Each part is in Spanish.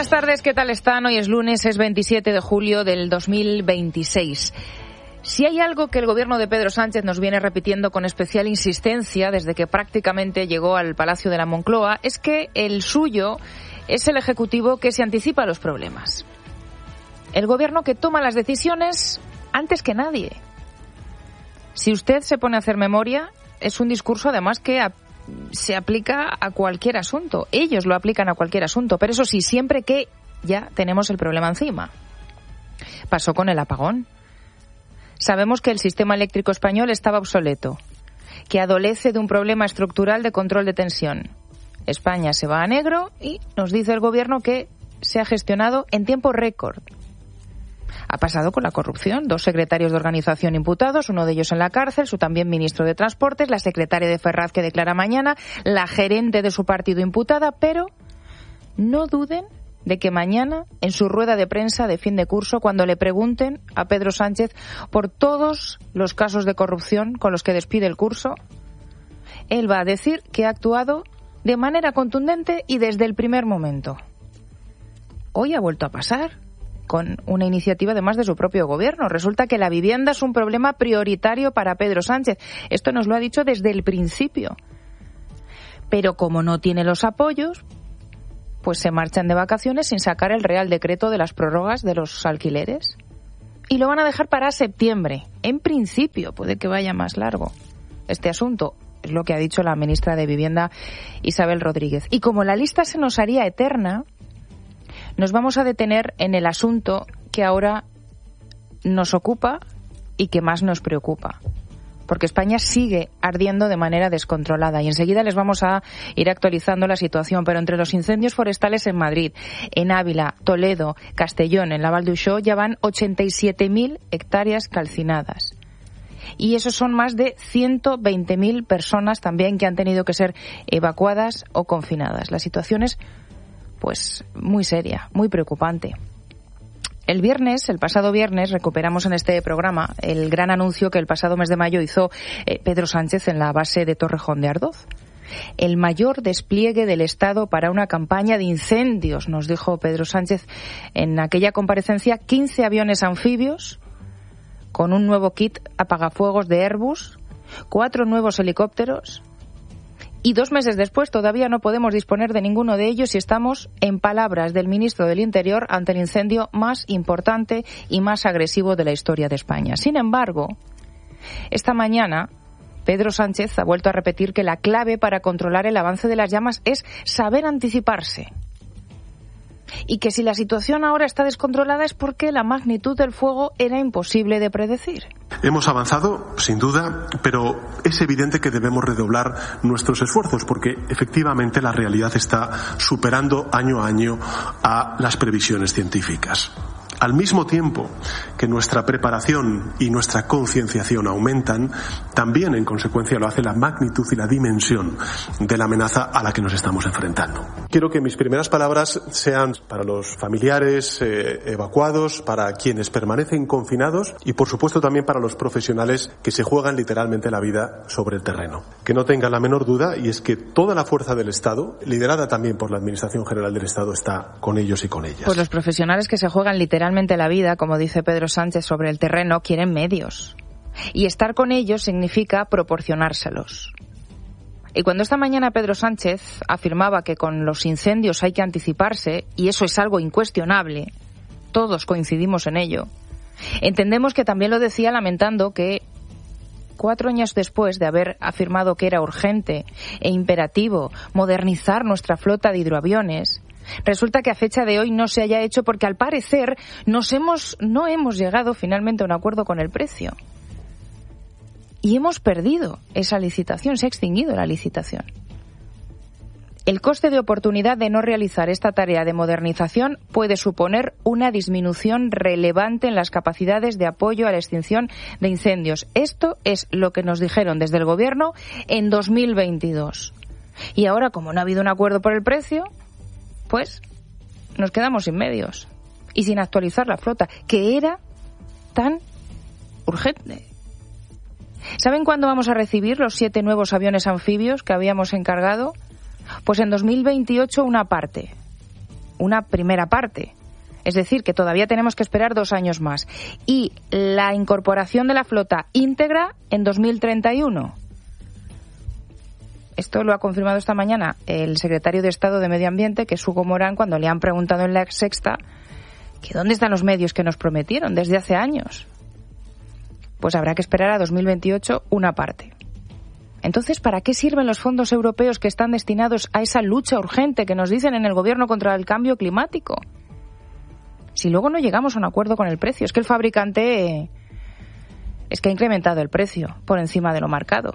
Buenas tardes, ¿qué tal están? Hoy es lunes, es 27 de julio del 2026. Si hay algo que el gobierno de Pedro Sánchez nos viene repitiendo con especial insistencia desde que prácticamente llegó al Palacio de la Moncloa, es que el suyo es el ejecutivo que se anticipa a los problemas. El gobierno que toma las decisiones antes que nadie. Si usted se pone a hacer memoria, es un discurso además que se aplica a cualquier asunto. Ellos lo aplican a cualquier asunto, pero eso sí, siempre que ya tenemos el problema encima. Pasó con el apagón. Sabemos que el sistema eléctrico español estaba obsoleto, que adolece de un problema estructural de control de tensión. España se va a negro y nos dice el gobierno que se ha gestionado en tiempo récord. Ha pasado con la corrupción. 2 secretarios de organización imputados, uno de ellos en la cárcel, su también ministro de Transportes, la secretaria de Ferraz que declara mañana, la gerente de su partido imputada, pero no duden de que mañana, en su rueda de prensa de fin de curso, cuando le pregunten a Pedro Sánchez por todos los casos de corrupción con los que despide el curso, él va a decir que ha actuado de manera contundente y desde el primer momento. Hoy ha vuelto a pasar con una iniciativa además de su propio gobierno. Resulta que la vivienda es un problema prioritario para Pedro Sánchez. Esto nos lo ha dicho desde el principio. Pero como no tiene los apoyos, pues se marchan de vacaciones sin sacar el Real Decreto de las prórrogas de los alquileres. Y lo van a dejar para septiembre. En principio, puede que vaya más largo este asunto. Es lo que ha dicho la ministra de Vivienda, Isabel Rodríguez. Y como la lista se nos haría eterna, nos vamos a detener en el asunto que ahora nos ocupa y que más nos preocupa. Porque España sigue ardiendo de manera descontrolada y enseguida les vamos a ir actualizando la situación. Pero entre los incendios forestales en Madrid, en Ávila, Toledo, Castellón, en la Val d'Uixó, ya van 87.000 hectáreas calcinadas. Y esos son más de 120.000 personas también que han tenido que ser evacuadas o confinadas. La situación es pues muy seria, muy preocupante. El pasado viernes, recuperamos en este programa el gran anuncio que el pasado mes de mayo hizo Pedro Sánchez en la base de Torrejón de Ardoz. El mayor despliegue del Estado para una campaña de incendios, nos dijo Pedro Sánchez en aquella comparecencia. 15 aviones anfibios con un nuevo kit apagafuegos de Airbus, 4 nuevos helicópteros. Y 2 meses después todavía no podemos disponer de ninguno de ellos y estamos, en palabras del ministro del Interior, ante el incendio más importante y más agresivo de la historia de España. Sin embargo, esta mañana Pedro Sánchez ha vuelto a repetir que la clave para controlar el avance de las llamas es saber anticiparse. Y que si la situación ahora está descontrolada es porque la magnitud del fuego era imposible de predecir. Hemos avanzado, sin duda, pero es evidente que debemos redoblar nuestros esfuerzos porque efectivamente la realidad está superando año a año a las previsiones científicas. Al mismo tiempo que nuestra preparación y nuestra concienciación aumentan, también en consecuencia lo hace la magnitud y la dimensión de la amenaza a la que nos estamos enfrentando. Quiero que mis primeras palabras sean para los familiares evacuados, para quienes permanecen confinados y por supuesto también para los profesionales que se juegan literalmente la vida sobre el terreno. Que no tengan la menor duda y es que toda la fuerza del Estado, liderada también por la Administración General del Estado, está con ellos y con ellas. Pues los profesionales que se juegan literalmente la vida, como dice Pedro Sánchez, sobre el terreno, quieren medios. Y estar con ellos significa proporcionárselos. Y cuando esta mañana Pedro Sánchez afirmaba que con los incendios hay que anticiparse, y eso es algo incuestionable, todos coincidimos en ello, entendemos que también lo decía lamentando que 4 años después de haber afirmado que era urgente e imperativo modernizar nuestra flota de hidroaviones, resulta que a fecha de hoy no se haya hecho porque al parecer no hemos llegado finalmente a un acuerdo con el precio. Y hemos perdido esa licitación, se ha extinguido la licitación. El coste de oportunidad de no realizar esta tarea de modernización puede suponer una disminución relevante en las capacidades de apoyo a la extinción de incendios. Esto es lo que nos dijeron desde el Gobierno en 2022. Y ahora, como no ha habido un acuerdo por el precio, pues nos quedamos sin medios y sin actualizar la flota, que era tan urgente. ¿Saben cuándo vamos a recibir los 7 nuevos aviones anfibios que habíamos encargado? Pues en 2028 una parte. una primera parte. Es decir, que todavía tenemos que esperar 2 años más. Y la incorporación de la flota íntegra en 2031. Esto lo ha confirmado esta mañana el secretario de Estado de Medio Ambiente, que es Hugo Morán, cuando le han preguntado en La Sexta que dónde están los medios que nos prometieron desde hace años. Pues habrá que esperar a 2028 una parte. Entonces, ¿para qué sirven los fondos europeos que están destinados a esa lucha urgente que nos dicen en el gobierno contra el cambio climático? Si luego no llegamos a un acuerdo con el precio, es que el fabricante ha incrementado el precio por encima de lo marcado.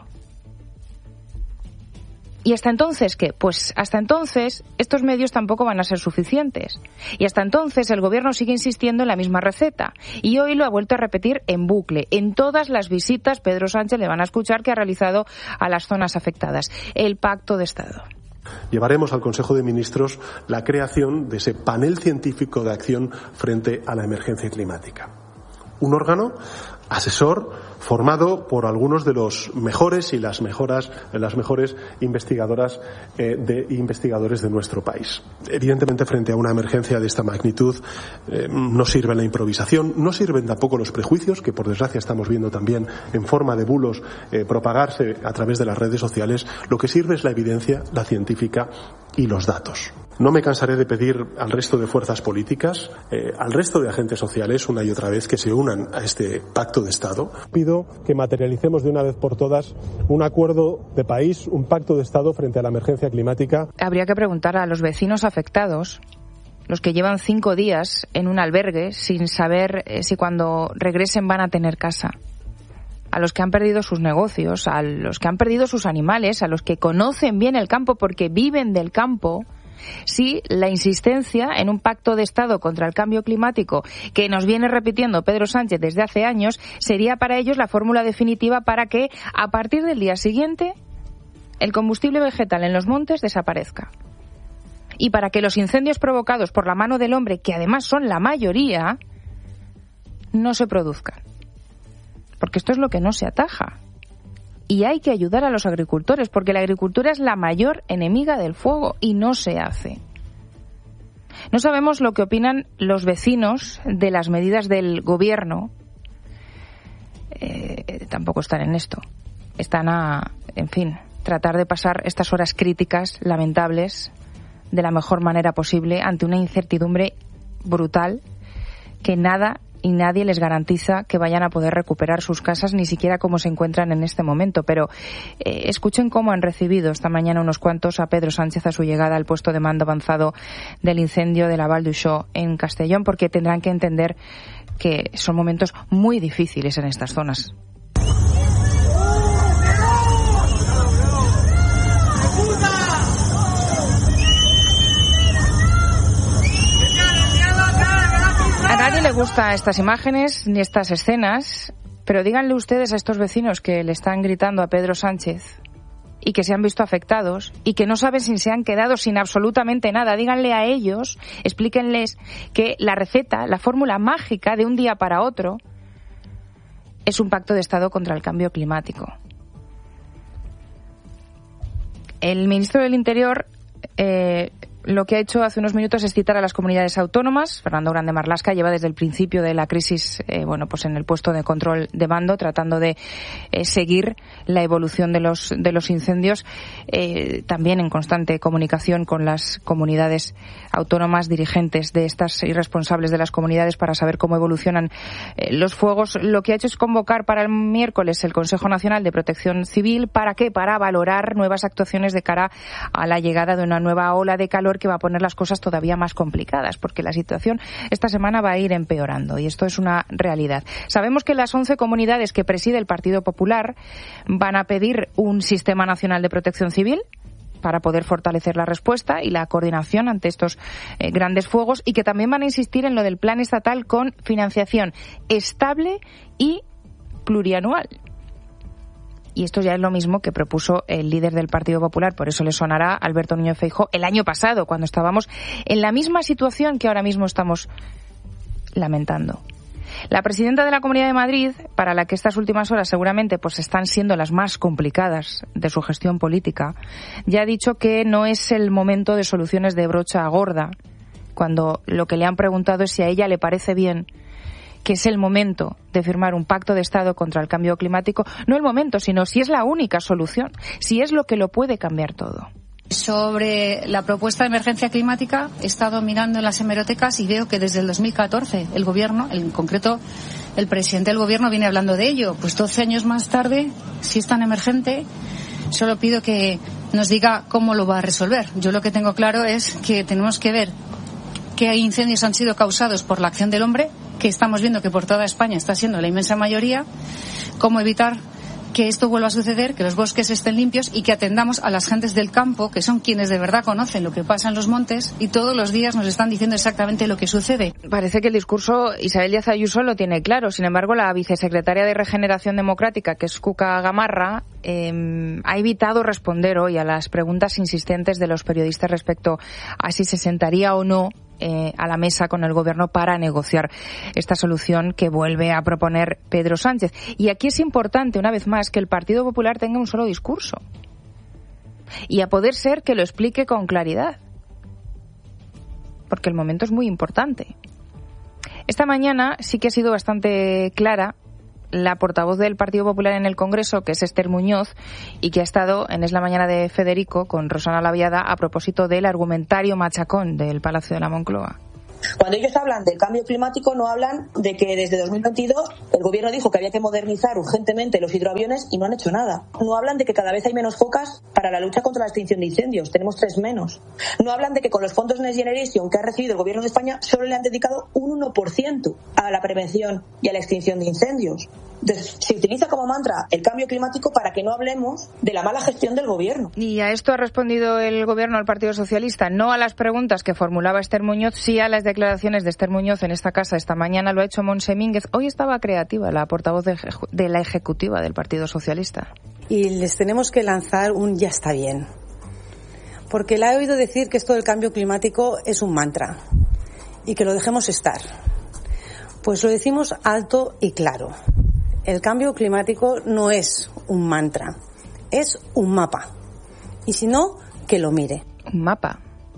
¿Y hasta entonces qué? Pues hasta entonces estos medios tampoco van a ser suficientes. Y hasta entonces el gobierno sigue insistiendo en la misma receta. Y hoy lo ha vuelto a repetir en bucle. En todas las visitas Pedro Sánchez le van a escuchar que ha realizado a las zonas afectadas. El Pacto de Estado. Llevaremos al Consejo de Ministros la creación de ese panel científico de acción frente a la emergencia climática. Un órgano asesor formado por algunos de los mejores y las mejores investigadoras investigadores de nuestro país. Evidentemente, frente a una emergencia de esta magnitud, no sirve la improvisación, no sirven tampoco los prejuicios, que por desgracia estamos viendo también en forma de bulos propagarse a través de las redes sociales. Lo que sirve es la evidencia, la científica y los datos. No me cansaré de pedir al resto de fuerzas políticas, al resto de agentes sociales, una y otra vez, que se unan a este pacto de Estado. Pido que materialicemos de una vez por todas un acuerdo de país, un pacto de Estado frente a la emergencia climática. Habría que preguntar a los vecinos afectados, los que llevan 5 días en un albergue sin saber si cuando regresen van a tener casa. A los que han perdido sus negocios, a los que han perdido sus animales, a los que conocen bien el campo porque viven del campo. Sí, la insistencia en un pacto de Estado contra el cambio climático que nos viene repitiendo Pedro Sánchez desde hace años sería para ellos la fórmula definitiva para que a partir del día siguiente el combustible vegetal en los montes desaparezca. Y para que los incendios provocados por la mano del hombre, que además son la mayoría, no se produzcan. Porque esto es lo que no se ataja. Y hay que ayudar a los agricultores, porque la agricultura es la mayor enemiga del fuego y no se hace. No sabemos lo que opinan los vecinos de las medidas del gobierno. Tampoco están en esto. Están tratar de pasar estas horas críticas, lamentables, de la mejor manera posible ante una incertidumbre brutal que nada y nadie les garantiza que vayan a poder recuperar sus casas, ni siquiera cómo se encuentran en este momento. Pero escuchen cómo han recibido esta mañana unos cuantos a Pedro Sánchez a su llegada al puesto de mando avanzado del incendio de la Vall d'Uixó en Castellón, porque tendrán que entender que son momentos muy difíciles en estas zonas. A nadie le gustan estas imágenes ni estas escenas, pero díganle ustedes a estos vecinos que le están gritando a Pedro Sánchez y que se han visto afectados y que no saben si se han quedado sin absolutamente nada. Díganle a ellos, explíquenles que la receta, la fórmula mágica de un día para otro es un pacto de Estado contra el cambio climático. El ministro del Interior lo que ha hecho hace unos minutos es citar a las comunidades autónomas. Fernando Grande Marlaska lleva desde el principio de la crisis en el puesto de control de mando, tratando de seguir la evolución de los incendios, también en constante comunicación con las comunidades autónomas, dirigentes de estas y responsables de las comunidades para saber cómo evolucionan los fuegos. Lo que ha hecho es convocar para el miércoles el Consejo Nacional de Protección Civil. ¿Para qué? Para valorar nuevas actuaciones de cara a la llegada de una nueva ola de calor que va a poner las cosas todavía más complicadas, porque la situación esta semana va a ir empeorando y esto es una realidad. Sabemos que las 11 comunidades que preside el Partido Popular van a pedir un sistema nacional de protección civil para poder fortalecer la respuesta y la coordinación ante estos grandes fuegos, y que también van a insistir en lo del plan estatal con financiación estable y plurianual. Y esto ya es lo mismo que propuso el líder del Partido Popular, por eso le sonará Alberto Núñez Feijóo el año pasado, cuando estábamos en la misma situación que ahora mismo estamos lamentando. La presidenta de la Comunidad de Madrid, para la que estas últimas horas seguramente están siendo las más complicadas de su gestión política, ya ha dicho que no es el momento de soluciones de brocha gorda, cuando lo que le han preguntado es si a ella le parece bien que es el momento de firmar un pacto de Estado contra el cambio climático. No el momento, sino si es la única solución, si es lo que lo puede cambiar todo. Sobre la propuesta de emergencia climática, he estado mirando en las hemerotecas y veo que desde el 2014 el Gobierno, en concreto el presidente del Gobierno, viene hablando de ello. Pues 12 años más tarde, si es tan emergente, solo pido que nos diga cómo lo va a resolver. Yo lo que tengo claro es que tenemos que ver qué incendios han sido causados por la acción del hombre, que estamos viendo que por toda España está siendo la inmensa mayoría, cómo evitar que esto vuelva a suceder, que los bosques estén limpios y que atendamos a las gentes del campo, que son quienes de verdad conocen lo que pasa en los montes y todos los días nos están diciendo exactamente lo que sucede. Parece que el discurso Isabel Díaz Ayuso lo tiene claro. Sin embargo, la vicesecretaria de Regeneración Democrática, que es Cuca Gamarra, ha evitado responder hoy a las preguntas insistentes de los periodistas respecto a si se sentaría o no a la mesa con el Gobierno para negociar esta solución que vuelve a proponer Pedro Sánchez. Y aquí es importante, una vez más, que el Partido Popular tenga un solo discurso. Y a poder ser que lo explique con claridad. Porque el momento es muy importante. Esta mañana sí que ha sido bastante clara la portavoz del Partido Popular en el Congreso, que es Esther Muñoz, y que ha estado en Es la Mañana de Federico con Rosana Laviada a propósito del argumentario machacón del Palacio de la Moncloa. Cuando ellos hablan del cambio climático, no hablan de que desde 2022 el Gobierno dijo que había que modernizar urgentemente los hidroaviones y no han hecho nada. No hablan de que cada vez hay menos focas para la lucha contra la extinción de incendios. Tenemos 3 menos. No hablan de que con los fondos Next Generation que ha recibido el Gobierno de España solo le han dedicado un 1% a la prevención y a la extinción de incendios. Entonces, se utiliza como mantra el cambio climático para que no hablemos de la mala gestión del Gobierno. Y a esto ha respondido el Gobierno, al Partido Socialista, no a las preguntas que formulaba Esther Muñoz, sí a las declaraciones de Esther Muñoz en esta casa. Esta mañana lo ha hecho Montse Mínguez. Hoy estaba creativa la portavoz de la ejecutiva del Partido Socialista. Y les tenemos que lanzar un ya está bien. Porque la he oído decir que esto del cambio climático es un mantra y que lo dejemos estar. Pues lo decimos alto y claro. El cambio climático no es un mantra, es un mapa. Y si no, que lo mire. Un mapa.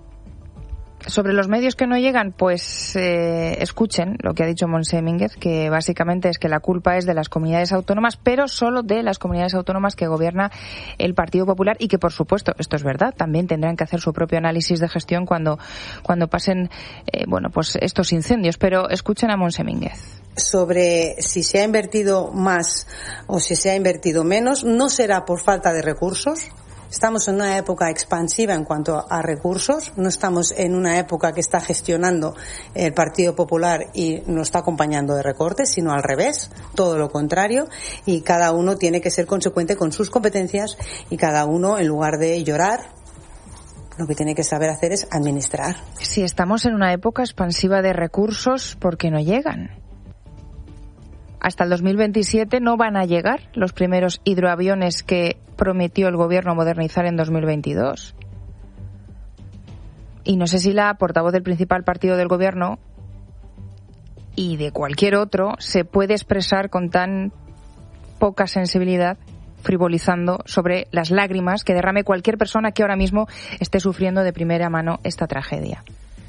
Sobre los medios que no llegan, pues escuchen lo que ha dicho Montse Mínguez, que básicamente es que la culpa es de las comunidades autónomas, pero solo de las comunidades autónomas que gobierna el Partido Popular y que, por supuesto, esto es verdad, también tendrán que hacer su propio análisis de gestión cuando pasen pues estos incendios. Pero escuchen a Montse Mínguez. Sobre si se ha invertido más o si se ha invertido menos, no será por falta de recursos. Estamos en una época expansiva en cuanto a recursos, no estamos en una época que está gestionando el Partido Popular y nos está acompañando de recortes, sino al revés, todo lo contrario, y cada uno tiene que ser consecuente con sus competencias y cada uno, en lugar de llorar, lo que tiene que saber hacer es administrar. Si estamos en una época expansiva de recursos, ¿por qué no llegan? Hasta el 2027 no van a llegar los primeros hidroaviones que prometió el Gobierno modernizar en 2022. Y no sé si la portavoz del principal partido del Gobierno y de cualquier otro se puede expresar con tan poca sensibilidad, frivolizando sobre las lágrimas que derrame cualquier persona que ahora mismo esté sufriendo de primera mano esta tragedia.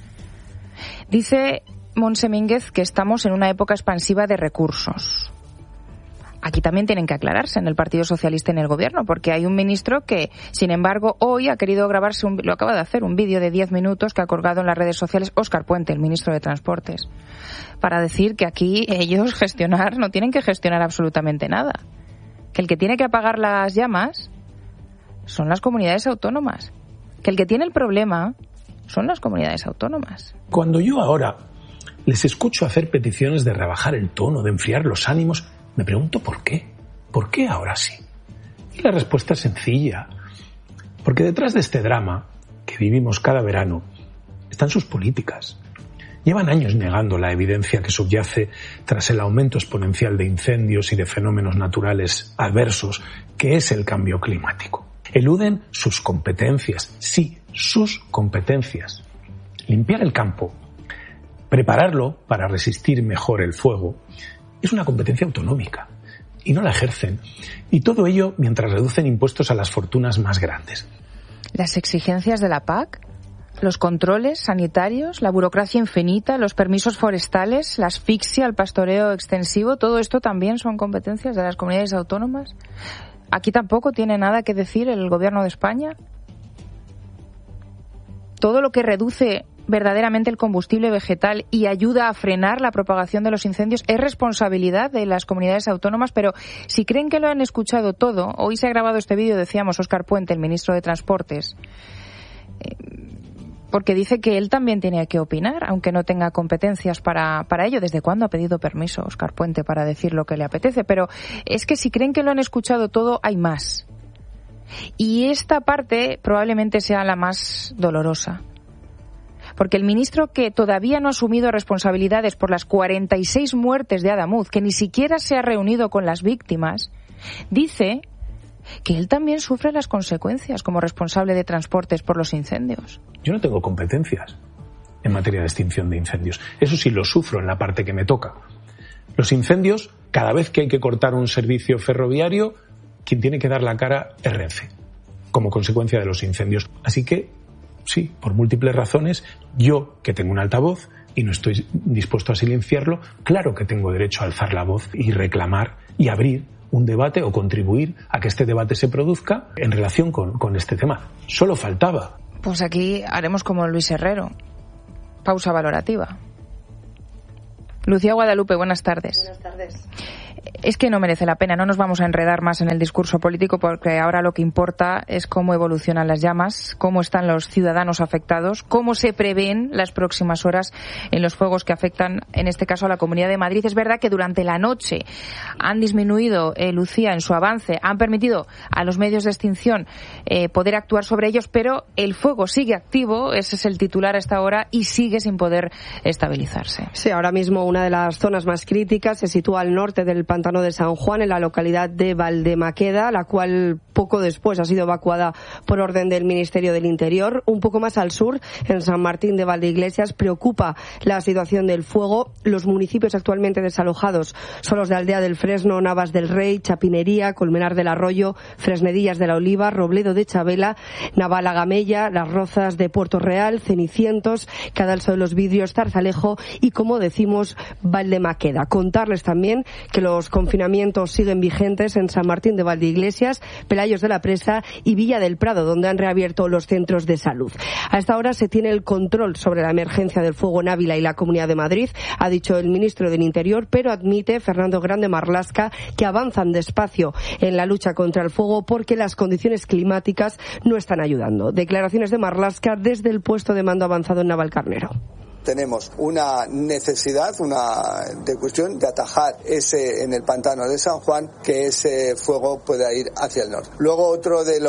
Dice Montse Mínguez que estamos en una época expansiva de recursos. Aquí también tienen que aclararse en el Partido Socialista y en el Gobierno, porque hay un ministro que, sin embargo, hoy ha querido grabarse, lo acaba de hacer, un vídeo de 10 minutos que ha colgado en las redes sociales Óscar Puente, el ministro de Transportes, para decir que aquí ellos no tienen que gestionar absolutamente nada. Que el que tiene que apagar las llamas son las comunidades autónomas. Que el que tiene el problema son las comunidades autónomas. Cuando yo ahora les escucho hacer peticiones de rebajar el tono, de enfriar los ánimos, me pregunto ¿por qué? ¿Por qué ahora sí? Y la respuesta es sencilla. Porque detrás de este drama que vivimos cada verano están sus políticas. Llevan años negando la evidencia que subyace tras el aumento exponencial de incendios y de fenómenos naturales adversos, que es el cambio climático. Eluden sus competencias, sí, sus competencias. Limpiar el campo, prepararlo para resistir mejor el fuego, es una competencia autonómica y no la ejercen. Y todo ello mientras reducen impuestos a las fortunas más grandes. Las exigencias de la PAC Los controles sanitarios, la burocracia infinita, los permisos forestales, la asfixia, el pastoreo extensivo, todo esto también son competencias de las comunidades autónomas. Aquí tampoco tiene nada que decir el Gobierno de España. Todo lo que reduce verdaderamente el combustible vegetal y ayuda a frenar la propagación de los incendios es responsabilidad de las comunidades autónomas, pero si creen que lo han escuchado todo, hoy se ha grabado este vídeo, decíamos, Óscar Puente, el ministro de Transportes, porque dice que él también tiene que opinar, aunque no tenga competencias para ello. ¿Desde cuándo ha pedido permiso Óscar Puente para decir lo que le apetece? Pero es que si creen que lo han escuchado todo, hay más. Y esta parte probablemente sea la más dolorosa. Porque el ministro, que todavía no ha asumido responsabilidades por las 46 muertes de Adamuz, que ni siquiera se ha reunido con las víctimas, dice que él también sufre las consecuencias como responsable de transportes por los incendios. Yo no tengo competencias en materia de extinción de incendios. Eso sí lo sufro en la parte que me toca. Los incendios, cada vez que hay que cortar un servicio ferroviario, quien tiene que dar la cara es Renfe, como consecuencia de los incendios. Así que, sí, por múltiples razones, yo, que tengo un altavoz y no estoy dispuesto a silenciarlo, claro que tengo derecho a alzar la voz y reclamar y abrir un debate o contribuir a que este debate se produzca en relación con este tema. Solo faltaba. Pues aquí haremos como Luis Herrero. Pausa valorativa. Lucía Guadalupe, buenas tardes. Buenas tardes. Es que no merece la pena, no nos vamos a enredar más en el discurso político, porque ahora lo que importa es cómo evolucionan las llamas, cómo están los ciudadanos afectados, cómo se prevén las próximas horas en los fuegos que afectan, en este caso, a la Comunidad de Madrid. Es verdad que durante la noche han disminuido, Lucía, en su avance, han permitido a los medios de extinción poder actuar sobre ellos, pero el fuego sigue activo, ese es el titular a esta hora, y sigue sin poder estabilizarse. Sí, ahora mismo una de las zonas más críticas se sitúa al norte del Pantano de San Juan, en la localidad de Valdemaqueda, la cual poco después ha sido evacuada por orden del Ministerio del Interior. Un poco más al sur, en San Martín de Valdeiglesias, preocupa la situación del fuego. Los municipios actualmente desalojados son los de Aldea del Fresno, Navas del Rey, Chapinería, Colmenar del Arroyo, Fresnedillas de la Oliva, Robledo de Chabela, Navalagamella, Las Rozas de Puerto Real, Cenicientos, Cadalso de los Vidrios, Zarzalejo y, como decimos, Valdemaqueda. Contarles también que los confinamientos siguen vigentes en San Martín de Valdeiglesias, Pelayos de la Presa y Villa del Prado, donde han reabierto los centros de salud. A esta hora se tiene el control sobre la emergencia del fuego en Ávila y la Comunidad de Madrid, ha dicho el ministro del Interior, pero admite Fernando Grande Marlaska que avanzan despacio en la lucha contra el fuego porque las condiciones climáticas no están ayudando. Declaraciones de Marlaska desde el puesto de mando avanzado en Navalcarnero. Tenemos una necesidad, de cuestión de atajar en el pantano de San Juan, que ese fuego pueda ir hacia el norte. Luego otro de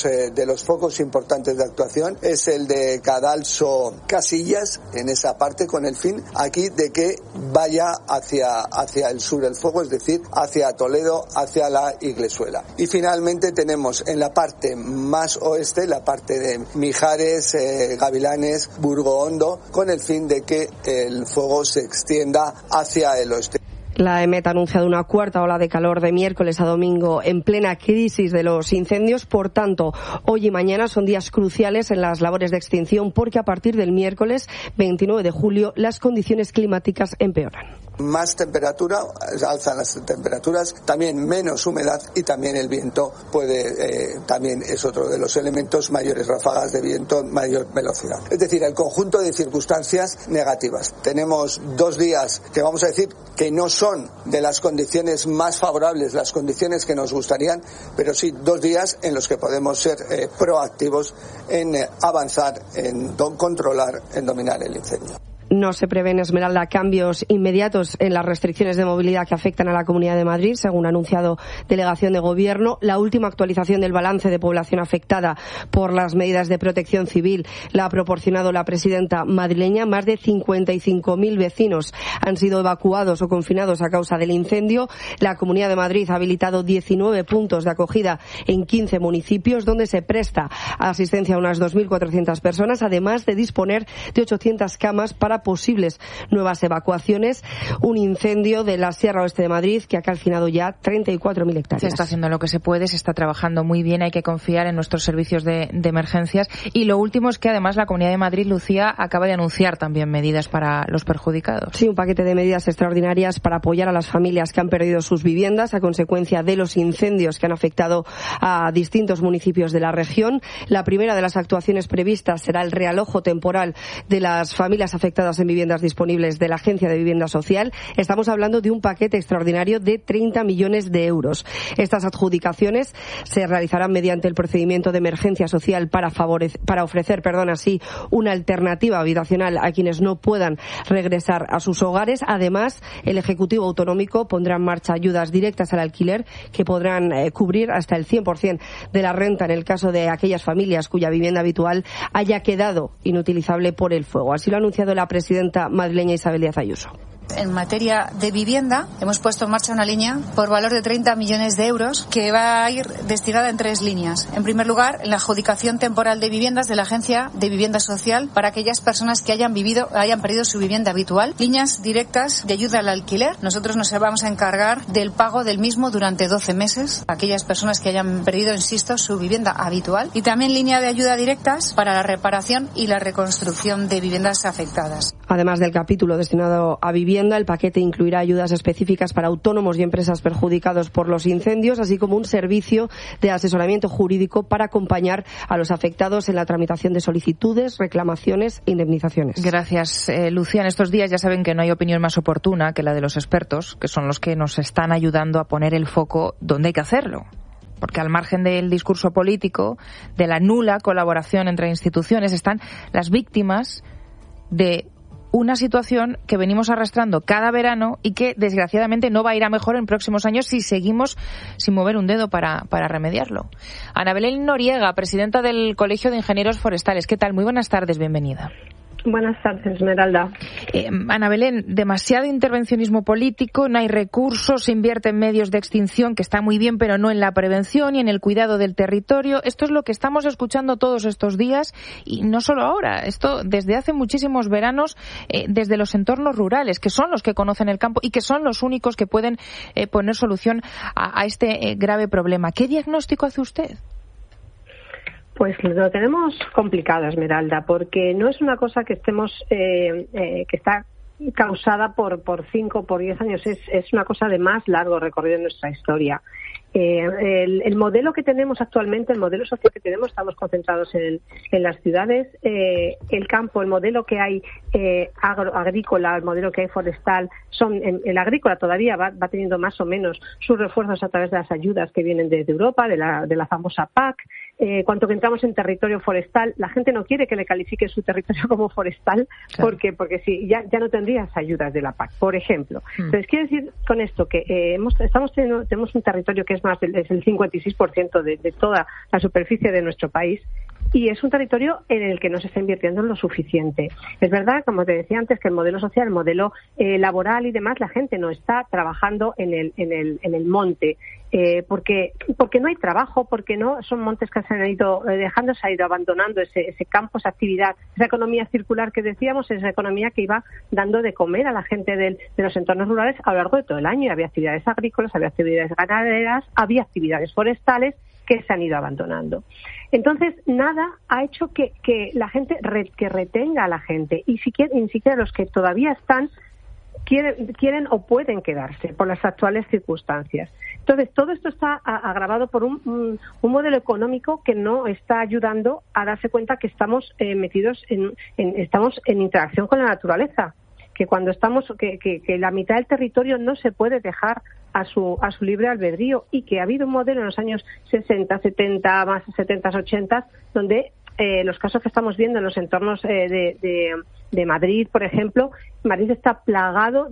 los focos importantes de actuación es el de Cadalso Casillas, en esa parte, con el fin aquí de que vaya hacia el sur el fuego, es decir, hacia Toledo, hacia la Iglesuela. Y finalmente tenemos en la parte más oeste, la parte de Mijares, Gavilanes, Burgo Hondo, con el fin de que el fuego se extienda hacia el oeste. La EMET ha anunciado una cuarta ola de calor de miércoles a domingo en plena crisis de los incendios. Por tanto, hoy y mañana son días cruciales en las labores de extinción porque a partir del miércoles 29 de julio las condiciones climáticas empeoran. Más temperatura, alzan las temperaturas, también menos humedad y también el viento también es otro de los elementos, mayores ráfagas de viento, mayor velocidad. Es decir, el conjunto de circunstancias negativas. Tenemos 2 días que vamos a decir que no son de las condiciones más favorables, las condiciones que nos gustarían, pero sí 2 días en los que podemos ser proactivos en avanzar, en controlar, en dominar el incendio. No se prevén, Esmeralda, cambios inmediatos en las restricciones de movilidad que afectan a la Comunidad de Madrid, según ha anunciado Delegación de Gobierno. La última actualización del balance de población afectada por las medidas de protección civil la ha proporcionado la presidenta madrileña. Más de 55.000 vecinos han sido evacuados o confinados a causa del incendio. La Comunidad de Madrid ha habilitado 19 puntos de acogida en 15 municipios, donde se presta asistencia a unas 2.400 personas, además de disponer de 800 camas para posibles nuevas evacuaciones. Un incendio de la Sierra Oeste de Madrid que ha calcinado ya 34.000 hectáreas. Se está haciendo lo que se puede, se está trabajando muy bien, hay que confiar en nuestros servicios de emergencias. Y lo último es que además la Comunidad de Madrid, Lucía, acaba de anunciar también medidas para los perjudicados. Sí, un paquete de medidas extraordinarias para apoyar a las familias que han perdido sus viviendas a consecuencia de los incendios que han afectado a distintos municipios de la región. La primera de las actuaciones previstas será el realojo temporal de las familias afectadas en viviendas disponibles de la Agencia de Vivienda Social. Estamos hablando de un paquete extraordinario de 30 millones de euros. Estas adjudicaciones se realizarán mediante el procedimiento de emergencia social para ofrecer, así, una alternativa habitacional a quienes no puedan regresar a sus hogares. Además, el Ejecutivo Autonómico pondrá en marcha ayudas directas al alquiler que podrán cubrir hasta el 100% de la renta en el caso de aquellas familias cuya vivienda habitual haya quedado inutilizable por el fuego. Así lo ha anunciado la presidenta madrileña Isabel Díaz Ayuso. En materia de vivienda, hemos puesto en marcha una línea por valor de 30 millones de euros que va a ir destinada en 3 líneas. En primer lugar, en la adjudicación temporal de viviendas de la Agencia de Vivienda Social para aquellas personas que hayan perdido su vivienda habitual. Líneas directas de ayuda al alquiler. Nosotros nos vamos a encargar del pago del mismo durante 12 meses a aquellas personas que hayan perdido, insisto, su vivienda habitual. Y también línea de ayuda directas para la reparación y la reconstrucción de viviendas afectadas. Además del capítulo destinado a vivienda, el paquete incluirá ayudas específicas para autónomos y empresas perjudicados por los incendios, así como un servicio de asesoramiento jurídico para acompañar a los afectados en la tramitación de solicitudes, reclamaciones e indemnizaciones. Gracias, Lucía. En estos días ya saben que no hay opinión más oportuna que la de los expertos, que son los que nos están ayudando a poner el foco donde hay que hacerlo. Porque al margen del discurso político, de la nula colaboración entre instituciones, están las víctimas de una situación que venimos arrastrando cada verano y que desgraciadamente no va a ir a mejor en próximos años si seguimos sin mover un dedo para remediarlo. Ana Belén Noriega, presidenta del Colegio de Ingenieros Forestales. ¿Qué tal? Muy buenas tardes, bienvenida. Buenas tardes, Esmeralda. Ana Belén, demasiado intervencionismo político, no hay recursos, se invierte en medios de extinción, que está muy bien, pero no en la prevención y en el cuidado del territorio. Esto es lo que estamos escuchando todos estos días y no solo ahora, esto desde hace muchísimos veranos, desde los entornos rurales, que son los que conocen el campo y que son los únicos que pueden poner solución a este grave problema. ¿Qué diagnóstico hace usted? Pues lo tenemos complicado, Esmeralda, porque no es una cosa que estemos que está causada por 5 o por 10 años, es una cosa de más largo recorrido en nuestra historia. El modelo que tenemos actualmente, el modelo social que tenemos, estamos concentrados en las ciudades, el campo, el modelo que hay agrícola, el modelo que hay forestal, el agrícola todavía va teniendo más o menos sus refuerzos a través de las ayudas que vienen desde Europa, de la famosa PAC. Cuanto que entramos en territorio forestal, la gente no quiere que le califique su territorio como forestal, claro. porque si ya no tendrías ayudas de la PAC, por ejemplo. Entonces, quiero decir con esto que tenemos un territorio que es el 56% de toda la superficie de nuestro país, y es un territorio en el que no se está invirtiendo lo suficiente. Es verdad, como te decía antes, que el modelo social, el modelo laboral y demás, la gente no está trabajando en el monte, porque no hay trabajo, porque no son montes que se han ido dejando, se ha ido abandonando ese campo, esa actividad, esa economía circular que decíamos, esa economía que iba dando de comer a la gente de los entornos rurales a lo largo de todo el año. Había actividades agrícolas, había actividades ganaderas, había actividades forestales que se han ido abandonando. Entonces, nada ha hecho que la gente que retenga a la gente, y ni siquiera los que todavía están quieren o pueden quedarse por las actuales circunstancias. Entonces, todo esto está agravado por un modelo económico que no está ayudando a darse cuenta que estamos metidos estamos en interacción con la naturaleza, que cuando que la mitad del territorio no se puede dejar a su libre albedrío, y que ha habido un modelo en los años 60, 70, más 70, 80, donde los casos que estamos viendo en los entornos de Madrid, por ejemplo, Madrid está plagado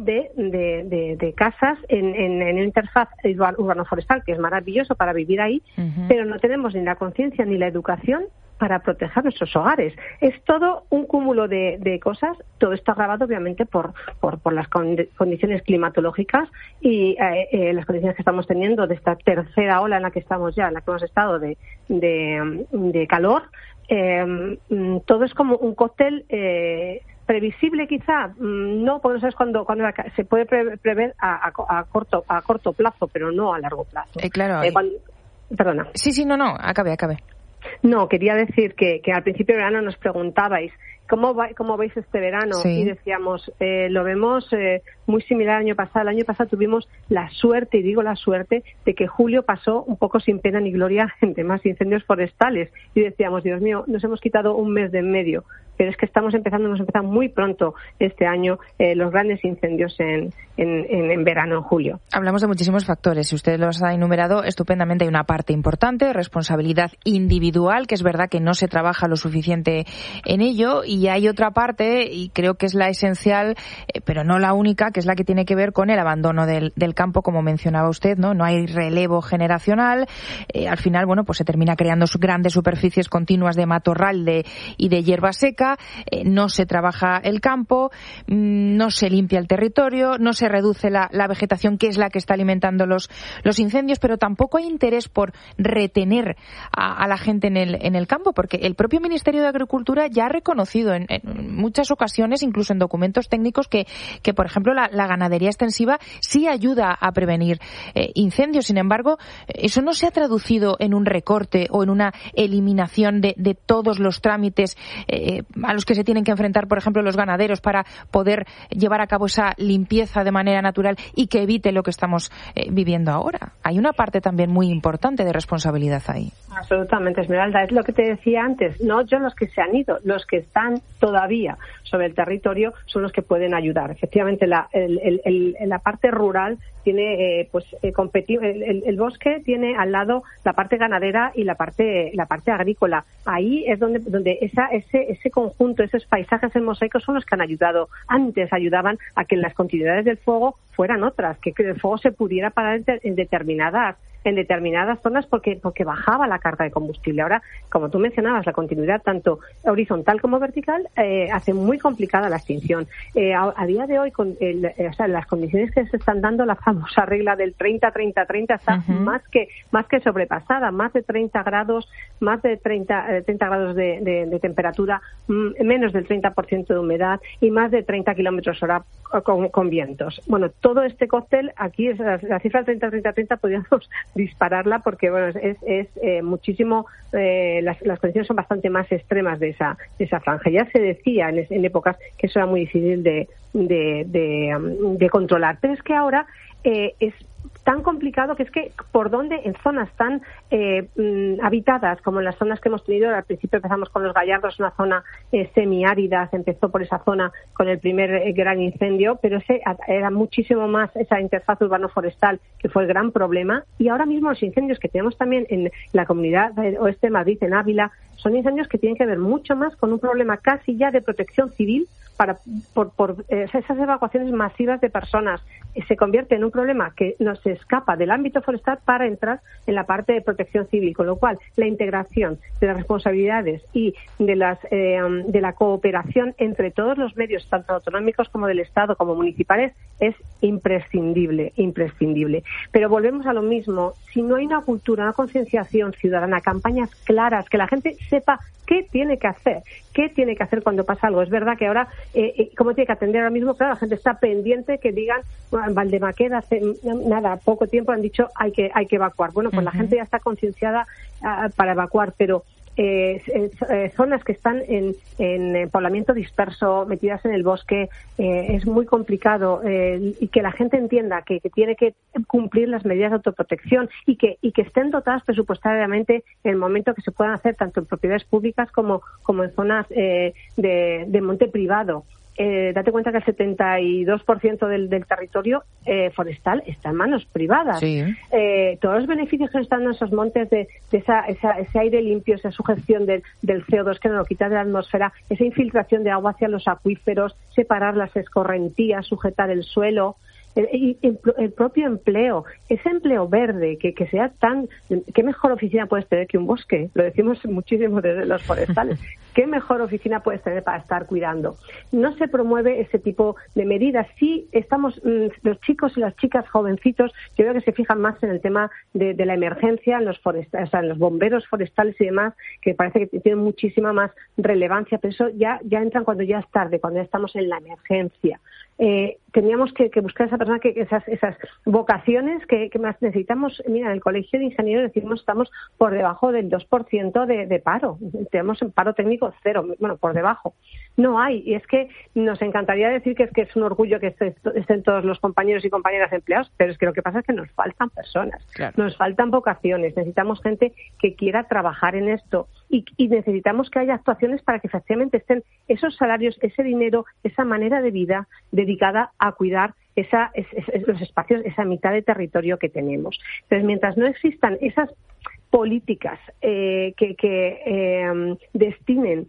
de casas en interfaz urbano-forestal, que es maravilloso para vivir ahí, pero no tenemos ni la conciencia ni la educación para proteger nuestros hogares. Es todo un cúmulo de cosas. Todo está agravado, obviamente, por las condiciones climatológicas y las condiciones que estamos teniendo de esta tercera ola en la que estamos ya, en la que hemos estado de calor. Todo es como un cóctel ¿Previsible quizá? No, porque no sabes cuándo se puede prever a corto plazo, pero no a largo plazo. Claro. Perdona. Sí, no, acabe. No, quería decir que al principio de verano nos preguntabais ¿cómo veis este verano? Sí. Y decíamos, lo vemos muy similar al año pasado. El año pasado tuvimos la suerte, y digo la suerte, de que julio pasó un poco sin pena ni gloria en temas de incendios forestales. Y decíamos, Dios mío, nos hemos quitado un mes de en medio. Pero es que hemos empezado muy pronto este año los grandes incendios en verano, en julio. Hablamos de muchísimos factores, y usted los ha enumerado estupendamente. Hay una parte importante, responsabilidad individual, que es verdad que no se trabaja lo suficiente en ello, y hay otra parte, y creo que es la esencial, pero no la única, que es la que tiene que ver con el abandono del campo, como mencionaba usted, ¿no? No hay relevo generacional, al final, bueno, pues se termina creando grandes superficies continuas de matorral y de hierba seca. No se trabaja el campo, no se limpia el territorio, no se reduce la vegetación, que es la que está alimentando los incendios, pero tampoco hay interés por retener a la gente en el campo, porque el propio Ministerio de Agricultura ya ha reconocido en muchas ocasiones, incluso en documentos técnicos, que por ejemplo la ganadería extensiva sí ayuda a prevenir incendios. Sin embargo, eso no se ha traducido en un recorte o en una eliminación de todos los trámites a los que se tienen que enfrentar, por ejemplo, los ganaderos, para poder llevar a cabo esa limpieza de manera natural y que evite lo que estamos viviendo ahora. Hay una parte también muy importante de responsabilidad ahí. Absolutamente, Esmeralda. Es lo que te decía antes. No yo los que se han ido, los que están todavía sobre el territorio son los que pueden ayudar. Efectivamente, la parte rural tiene el bosque tiene al lado la parte ganadera y la parte agrícola. Ahí es donde ese conjunto, esos paisajes en mosaico son los que han ayudado. Antes ayudaban a que las continuidades del fuego fueran otras, que el fuego se pudiera parar en determinadas zonas porque bajaba la carga de combustible. Ahora, como tú mencionabas, la continuidad tanto horizontal como vertical hace muy complicada la extinción. A día de hoy, con las condiciones que se están dando, la famosa regla del 30-30-30 está más que sobrepasada. Más de 30 grados, más de 30 grados de temperatura, menos del 30% de humedad y más de 30 kilómetros hora con vientos. Bueno, todo este cóctel, aquí la cifra del 30-30-30 podríamos dispararla porque bueno es muchísimo, las condiciones son bastante más extremas de esa franja. Ya se decía en épocas que eso era muy difícil de controlar, pero es que ahora es tan complicado que es que por donde en zonas tan habitadas como en las zonas que hemos tenido, al principio empezamos con los Gallardos, una zona semiárida, se empezó por esa zona con el primer gran incendio, pero ese era muchísimo más esa interfaz urbano-forestal que fue el gran problema, y ahora mismo los incendios que tenemos también en la comunidad oeste de Madrid, en Ávila, son incendios que tienen que ver mucho más con un problema casi ya de protección civil por esas evacuaciones masivas de personas. Se convierte en un problema que nos escapa del ámbito forestal para entrar en la parte de protección civil, con lo cual la integración de las responsabilidades y de la cooperación entre todos los medios, tanto autonómicos como del Estado como municipales, es imprescindible. Pero volvemos a lo mismo. Si no hay una cultura, una concienciación ciudadana, campañas claras, que la gente sepa qué tiene que hacer cuando pasa algo. Es verdad que ahora, ¿cómo tiene que atender ahora mismo? Claro, la gente está pendiente que digan, bueno, en Valdemaqueda hace poco tiempo han dicho hay que evacuar. Bueno, pues la gente ya está concienciada para evacuar, pero zonas que están en poblamiento disperso, metidas en el bosque, es muy complicado, y que la gente entienda que tiene que cumplir las medidas de autoprotección y que estén dotadas presupuestariamente en el momento que se puedan hacer tanto en propiedades públicas como en zonas de monte privado. Date cuenta que el 72% del territorio forestal está en manos privadas. Sí. Todos los beneficios que están en esos montes de ese aire limpio, esa sujeción del CO2 que nos lo quita de la atmósfera, esa infiltración de agua hacia los acuíferos, separar las escorrentías, sujetar el suelo, el propio empleo, ese empleo verde, que sea tan... ¿Qué mejor oficina puedes tener que un bosque? Lo decimos muchísimo desde los forestales. ¿Qué mejor oficina puedes tener para estar cuidando? No se promueve ese tipo de medidas. Sí estamos, los chicos y las chicas jovencitos, yo creo que se fijan más en el tema de la emergencia, en los forestales, o sea, en los bomberos forestales y demás, que parece que tienen muchísima más relevancia, pero eso ya entran cuando ya es tarde, cuando ya estamos en la emergencia. Teníamos que buscar esa persona, esas vocaciones que más necesitamos. Mira, en el Colegio de Ingenieros decimos estamos por debajo del 2% de paro. Tenemos en paro técnico 0, bueno, por debajo. No hay, y es que nos encantaría decir que es un orgullo que estén todos los compañeros y compañeras empleados, pero es que lo que pasa es que nos faltan personas, claro. Nos faltan vocaciones, necesitamos gente que quiera trabajar en esto y necesitamos que haya actuaciones para que efectivamente estén esos salarios, ese dinero, esa manera de vida dedicada a cuidar los espacios, esa mitad de territorio que tenemos. Entonces, mientras no existan esas políticas que destinen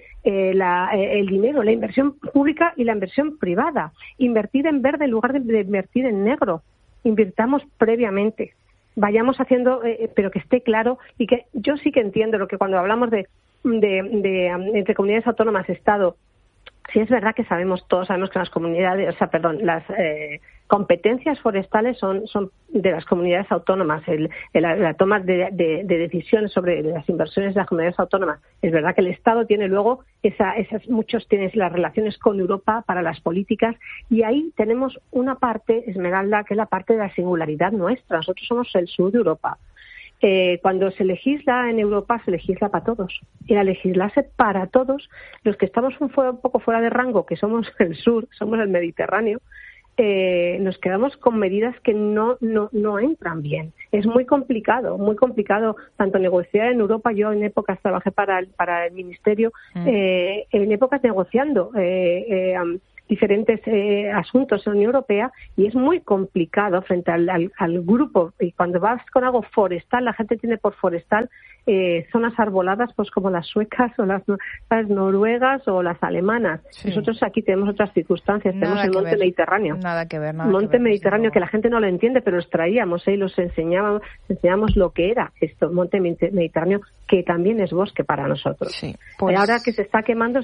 el dinero, la inversión pública y la inversión privada, invertir en verde en lugar de invertir en negro, invirtamos previamente, vayamos haciendo, pero que esté claro, y que yo sí que entiendo lo que cuando hablamos de entre comunidades autónomas, Estado. Sí, es verdad que todos sabemos que las comunidades, las competencias forestales son de las comunidades autónomas. La toma de decisiones sobre las inversiones de las comunidades autónomas. Es verdad que el Estado tiene luego muchos tienen las relaciones con Europa para las políticas, y ahí tenemos una parte, Esmeralda, que es la parte de la singularidad nuestra. Nosotros somos el sur de Europa. Cuando se legisla en Europa, se legisla para todos. Y al legislarse para todos, los que estamos un poco fuera de rango, que somos el sur, somos el Mediterráneo, nos quedamos con medidas que no entran bien. Es muy complicado tanto negociar en Europa. Yo en épocas trabajé para el Ministerio, en épocas negociando diferentes asuntos en la Unión Europea, y es muy complicado frente al grupo. Y cuando vas con algo forestal, la gente tiene por forestal zonas arboladas, pues como las suecas o las noruegas o las alemanas. Sí. Nosotros aquí tenemos otras circunstancias, tenemos el monte Mediterráneo. Nada que ver. Monte Mediterráneo, que la gente no lo entiende, pero los traíamos y los enseñábamos lo que era esto, monte Mediterráneo, que también es bosque para nosotros. Sí, pues... Ahora que se están quemando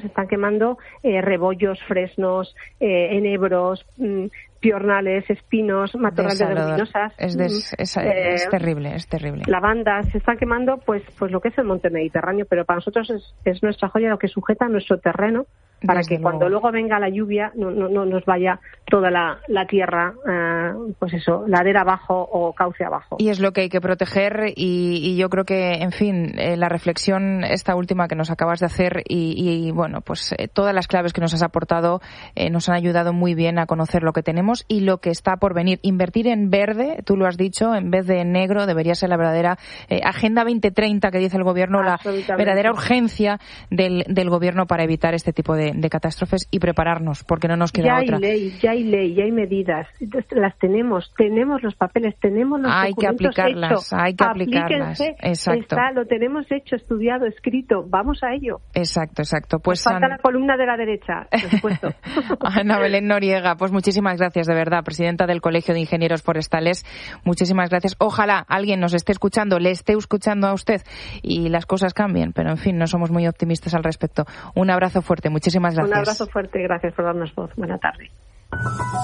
rebollos, fresnos, enebros, piornales, espinos, matorrales de leguminosas. Es terrible. Lavandas, se están quemando pues lo que es el monte Mediterráneo, pero para nosotros es nuestra joya, lo que sujeta nuestro terreno, para que cuando luego venga la lluvia no nos vaya toda la tierra, ladera abajo o cauce abajo. Y es lo que hay que proteger, y yo creo que, en fin, la reflexión esta última que nos acabas de hacer y bueno, pues todas las claves que nos has aportado nos han ayudado muy bien a conocer lo que tenemos y lo que está por venir. Invertir en verde, tú lo has dicho, en vez de en negro, debería ser la verdadera Agenda 2030 que dice el Gobierno, la verdadera urgencia del Gobierno para evitar este tipo de catástrofes y prepararnos, porque no nos queda otra. Ya hay ley, ya hay medidas. Las tenemos los papeles, tenemos los documentos hechos. Hay que aplicarlas. Exacto. Lo tenemos hecho, estudiado, escrito. Vamos a ello. Exacto. Pues falta la columna de la derecha, por supuesto. Ana Belén Noriega, pues muchísimas gracias, de verdad, presidenta del Colegio de Ingenieros Forestales. Muchísimas gracias. Ojalá alguien nos esté escuchando, le esté escuchando a usted y las cosas cambien, pero en fin, no somos muy optimistas al respecto. Un abrazo fuerte, muchísimas gracias. Un abrazo fuerte, gracias por darnos voz. Buena tarde.